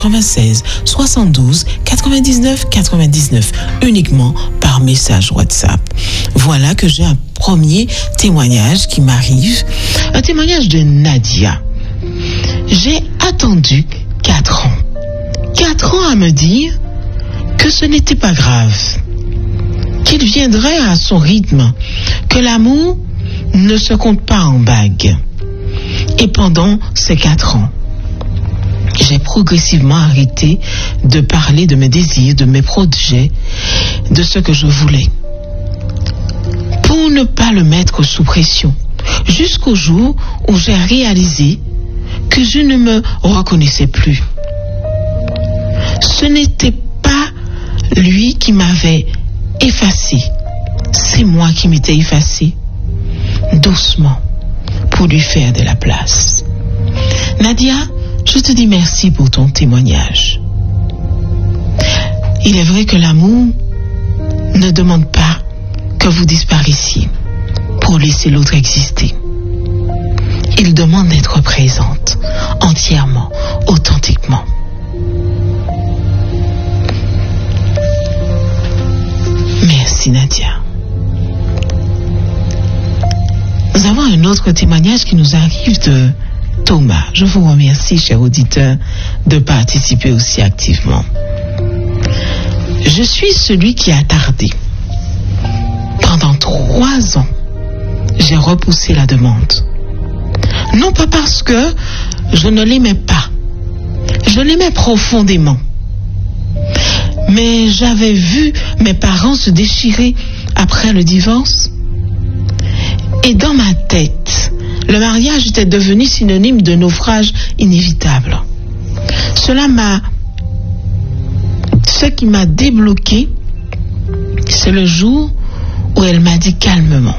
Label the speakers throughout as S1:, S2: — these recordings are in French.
S1: 96 72 99 99 uniquement par message WhatsApp. Voilà que j'ai un premier témoignage qui m'arrive, un témoignage de Nadia. J'ai attendu 4 ans. 4 ans à me dire que ce n'était pas grave, qu'il viendrait à son rythme, que l'amour ne se compte pas en bagues. Et pendant ces 4 ans, j'ai progressivement arrêté de parler de mes désirs, de mes projets, de ce que je voulais, pour ne pas le mettre sous pression, jusqu'au jour où j'ai réalisé que je ne me reconnaissais plus. Ce n'était pas lui qui m'avait effacé, c'est moi qui m'étais effacé, doucement, pour lui faire de la place. Nadia, je te dis merci pour ton témoignage. Il est vrai que l'amour ne demande pas que vous disparaissiez pour laisser l'autre exister. Il demande d'être présente, entièrement, authentiquement. Merci Nadia. Nous avons un autre témoignage qui nous arrive de Thomas. Je vous remercie, cher auditeur, de participer aussi activement. Je suis celui qui a tardé. Pendant 3 ans, j'ai repoussé la demande. Non pas parce que je ne l'aimais pas. Je l'aimais profondément. Mais j'avais vu mes parents se déchirer après le divorce. Et dans ma tête, le mariage était devenu synonyme de naufrage inévitable. Ce qui m'a débloqué, c'est le jour où elle m'a dit calmement: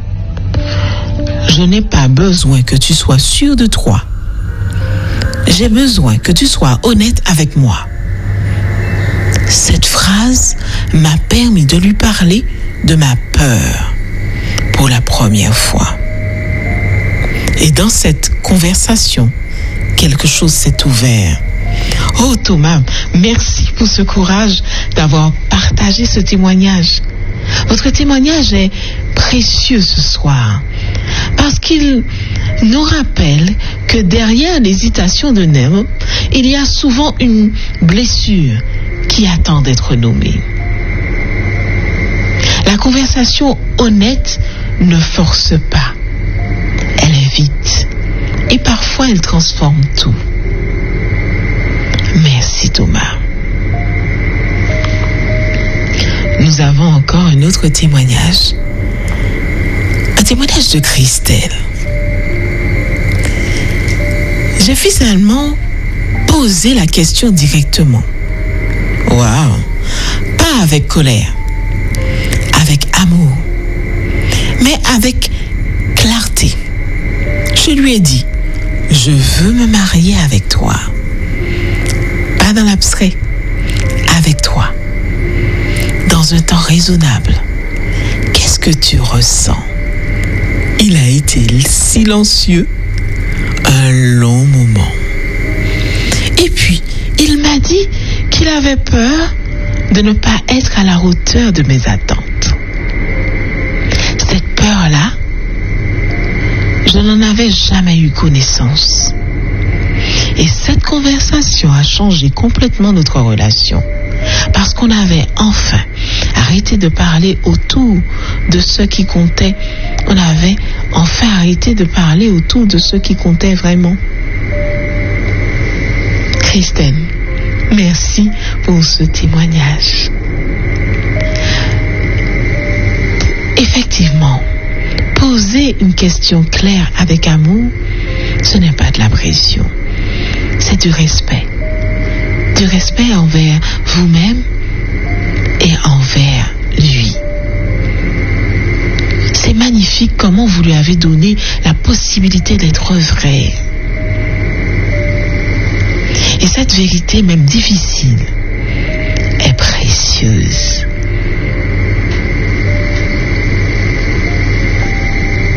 S1: je n'ai pas besoin que tu sois sûr de toi. J'ai besoin que tu sois honnête avec moi. Cette phrase m'a permis de lui parler de ma peur pour la première fois. Et dans cette conversation, quelque chose s'est ouvert. Oh Thomas, merci pour ce courage d'avoir partagé ce témoignage. Votre témoignage est précieux ce soir parce qu'il nous rappelle que derrière l'hésitation d'un homme, il y a souvent une blessure qui attend d'être nommée. La conversation honnête ne force pas. Elle invite et parfois elle transforme tout. Merci Thomas. Nous avons encore un autre témoignage. Un témoignage de Christelle. J'ai finalement posé la question directement. Waouh! Pas avec colère, avec amour, mais avec clarté. Je lui ai dit: je veux me marier avec toi. Pas dans l'abstrait, avec toi. Dans un temps raisonnable. Qu'est-ce que tu ressens? Il a été silencieux un long moment. Et puis, il m'a dit qu'il avait peur de ne pas être à la hauteur de mes attentes. Cette peur-là, je n'en avais jamais eu connaissance. Et cette conversation a changé complètement notre relation. Parce qu'on avait enfin arrêté de parler autour de ce qui comptait. On avait enfin arrêté de parler autour de ce qui comptait vraiment. Christelle, merci pour ce témoignage. Effectivement, poser une question claire avec amour, ce n'est pas de la pression, c'est du respect. Du respect envers vous-même et envers lui. C'est magnifique comment vous lui avez donné la possibilité d'être vrai. Et cette vérité, même difficile, est précieuse.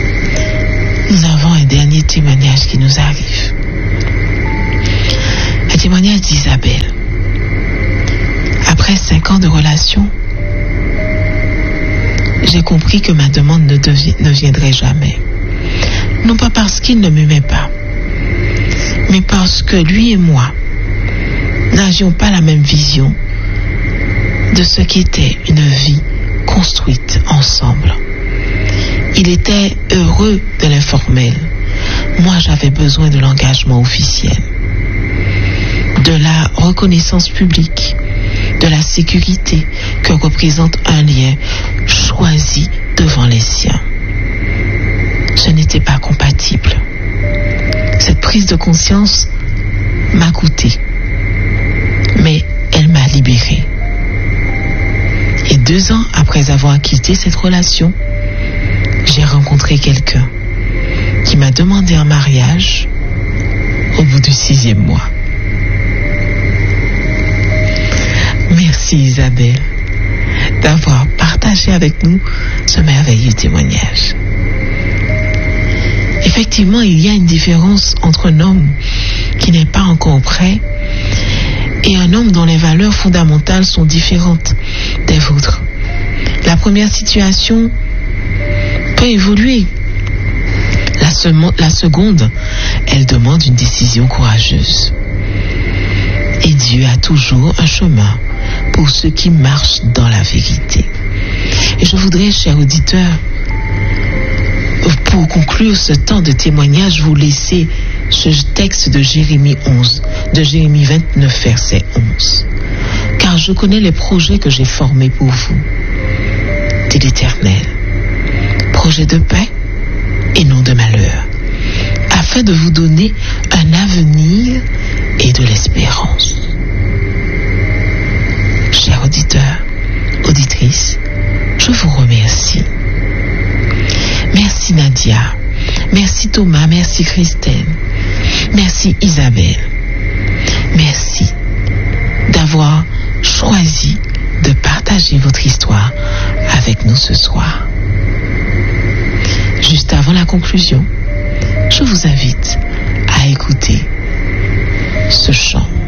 S1: Nous avons un dernier témoignage qui nous arrive. Un témoignage d'Isabelle. Après 5 ans de relation, j'ai compris que ma demande ne viendrait jamais. Non pas parce qu'il ne m'aimait pas, mais parce que lui et moi n'avions pas la même vision de ce qu'était une vie construite ensemble. Il était heureux de l'informel. Moi, j'avais besoin de l'engagement officiel, de la reconnaissance publique, de la sécurité que représente un lien choisi devant les siens. Ce n'était pas compatible. Cette prise de conscience m'a coûté, mais elle m'a libérée. Et 2 ans après avoir quitté cette relation, j'ai rencontré quelqu'un qui m'a demandé en mariage au bout du 6e mois. Merci Isabelle d'avoir partagé avec nous ce merveilleux témoignage. Effectivement, il y a une différence entre un homme qui n'est pas encore prêt et un homme dont les valeurs fondamentales sont différentes des vôtres. La première situation peut évoluer. La seconde, elle demande une décision courageuse. Et Dieu a toujours un chemin pour ceux qui marchent dans la vérité. Et je voudrais, chers auditeurs, pour conclure ce temps de témoignage, vous laisser ce texte de Jérémie 29, verset 11. Car je connais les projets que j'ai formés pour vous, dit l'Éternel. Projets de paix et non de malheur, afin de vous donner un avenir et de l'espérance. Chers auditeurs, auditrices, je vous remercie. Merci Nadia, merci Thomas, merci Christelle, merci Isabelle. Merci d'avoir choisi de partager votre histoire avec nous ce soir. Juste avant la conclusion, je vous invite à écouter ce chant.